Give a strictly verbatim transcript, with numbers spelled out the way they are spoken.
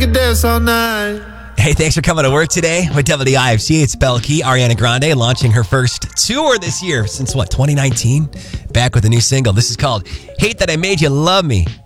could dance all night. Hey, thanks for coming to work today with W D I F C. It's Belkey, Ariana Grande, launching her first tour this year since, what, twenty nineteen? Back with a new single. This is called Hate That I Made You Love Me.